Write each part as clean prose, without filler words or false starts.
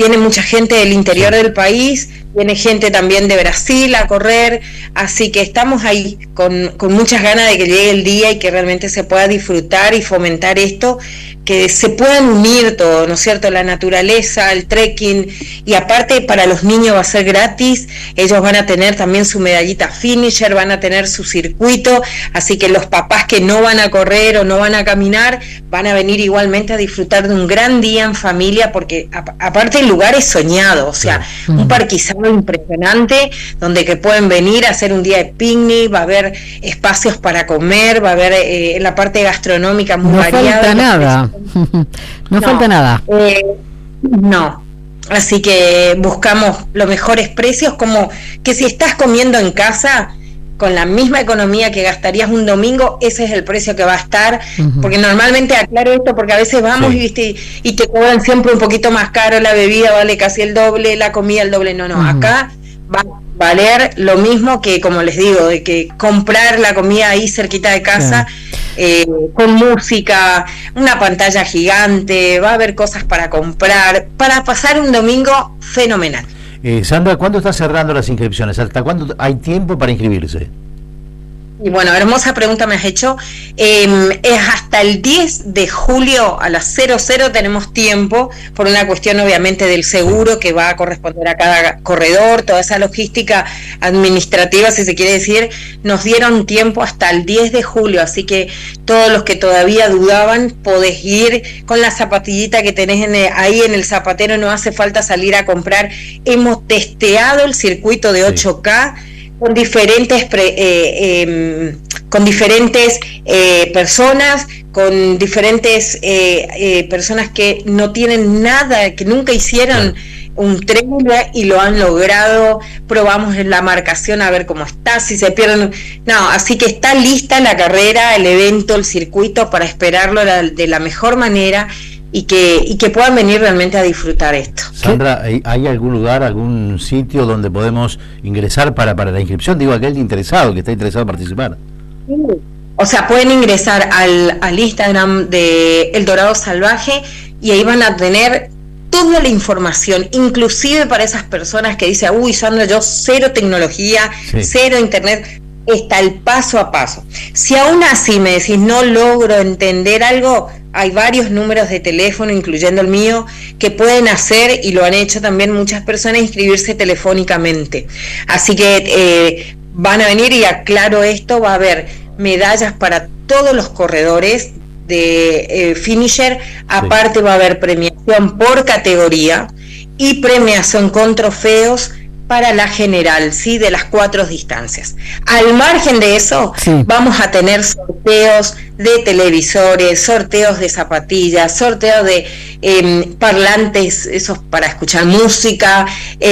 viene mucha gente del interior del país, viene gente también de Brasil a correr, así que estamos ahí con muchas ganas de que llegue el día y que realmente se pueda disfrutar y fomentar esto, que se puedan unir todo, ¿no es cierto? La naturaleza, el trekking, y aparte para los niños va a ser gratis, ellos van a tener también su medallita finisher, van a tener su circuito, así que los papás que no van a correr o no van a caminar, van a venir igualmente a disfrutar de un gran día en familia, porque aparte el lugar es soñado, o sea, un parquizado impresionante, donde que pueden venir a hacer un día de picnic, va a haber espacios para comer, va a haber en la parte gastronómica muy variada. Falta nada. No falta nada. No. Así que buscamos los mejores precios, como que si estás comiendo en casa, con la misma economía que gastarías un domingo, ese es el precio que va a estar, porque normalmente, aclaro esto, porque a veces vamos y te cobran siempre un poquito más caro, la bebida vale casi el doble, la comida el doble, no, acá va a valer lo mismo que, como les digo, de que comprar la comida ahí cerquita de casa, con música, una pantalla gigante, va a haber cosas para comprar, para pasar un domingo fenomenal. Sandra, ¿cuándo está cerrando las inscripciones? ¿Hasta cuándo hay tiempo para inscribirse? Y bueno, hermosa pregunta me has hecho. Es hasta el 10 de julio a las 00 tenemos tiempo, por una cuestión obviamente del seguro que va a corresponder a cada corredor, toda esa logística administrativa, si se quiere decir, nos dieron tiempo hasta el 10 de julio, así que todos los que todavía dudaban, podés ir con la zapatillita que tenés ahí en el zapatero, no hace falta salir a comprar. Hemos testeado el circuito de 8K, con diferentes personas, con diferentes personas que no tienen nada, que nunca hicieron un tren y lo han logrado. Probamos la marcación a ver cómo está, si se pierden, así que está lista la carrera, el evento, el circuito para esperarlo de la mejor manera y que puedan venir realmente a disfrutar esto. Sandra, ¿hay algún lugar, algún sitio donde podemos ingresar para la inscripción? Digo, aquel interesado, que está interesado en participar. Sí. O sea, pueden ingresar al Instagram de El Dorado Salvaje y ahí van a tener toda la información, inclusive para esas personas que dicen, uy, Sandra, yo cero tecnología, cero internet. Está el paso a paso. Si aún así me decís no logro entender algo, hay varios números de teléfono, incluyendo el mío, que pueden hacer, y lo han hecho también muchas personas, inscribirse telefónicamente. Así que van a venir, y aclaro esto, va a haber medallas para todos los corredores de finisher, aparte va a haber premiación por categoría y premiación con trofeos para la general, ¿sí? De las 4 distancias. Al margen de eso, vamos a tener sorteos de televisores, sorteos de zapatillas, sorteos de parlantes, esos para escuchar música,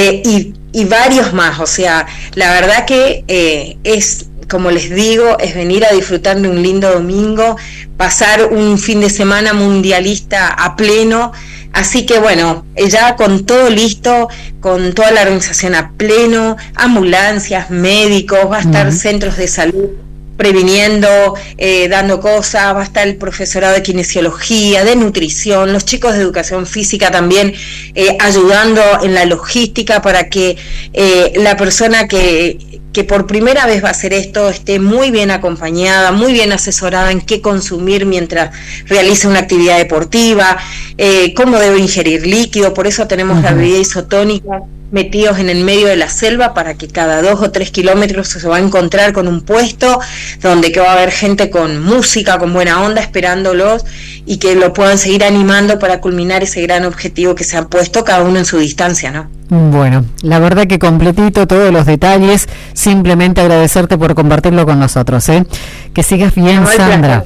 y varios más. O sea, la verdad que es, como les digo, es venir a disfrutar de un lindo domingo, pasar un fin de semana mundialista a pleno. Así que bueno, ya con todo listo, con toda la organización a pleno, ambulancias, médicos, va a estar centros de salud previniendo, dando cosas, va a estar el profesorado de kinesiología, de nutrición, los chicos de educación física también ayudando en la logística para que la persona que por primera vez va a hacer esto esté muy bien acompañada, muy bien asesorada en qué consumir mientras realiza una actividad deportiva, cómo debe ingerir líquido. Por eso tenemos la bebida isotónica metidos en el medio de la selva, para que cada 2 o 3 kilómetros se va a encontrar con un puesto donde que va a haber gente con música, con buena onda esperándolos, y que lo puedan seguir animando para culminar ese gran objetivo que se han puesto cada uno en su distancia, ¿no? Bueno, la verdad que completito todos los detalles, simplemente agradecerte por compartirlo con nosotros, que sigas bien, Sandra.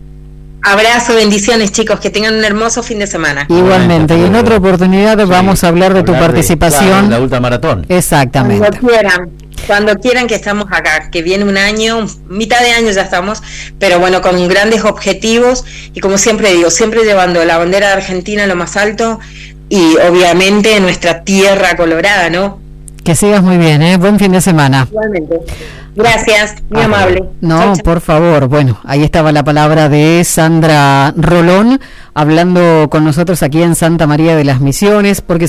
Abrazo, bendiciones, chicos, que tengan un hermoso fin de semana. Igualmente, y en otra oportunidad vamos a hablar de tu participación en la ultramaratón. Exactamente. Cuando quieran, que estamos acá, que viene un año, mitad de año ya estamos, pero bueno, con grandes objetivos, y como siempre digo, siempre llevando la bandera de Argentina a lo más alto, y obviamente nuestra tierra colorada, ¿no? Que sigas muy bien, buen fin de semana. Igualmente. Gracias, muy amable. No, chau, chau. Por favor. Bueno, ahí estaba la palabra de Sandra Rolón, hablando con nosotros aquí en Santa María de las Misiones, porque